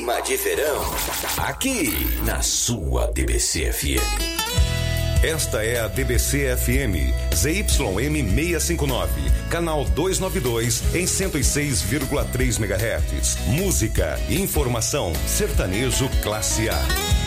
Clima de verão, aqui na sua DBC FM. Esta é a DBC FM, ZYM 659, canal 292 em 106,3 MHz. Música e informação, sertanejo classe A.